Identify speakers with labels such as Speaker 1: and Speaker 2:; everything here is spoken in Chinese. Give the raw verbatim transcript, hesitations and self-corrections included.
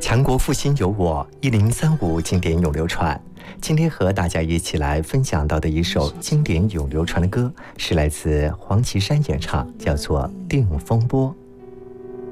Speaker 1: 强国复兴有我，一零三五经典永流传。今天和大家一起来分享到的一首经典永流传的歌，是来自黄绮珊演唱，叫做《定风波》。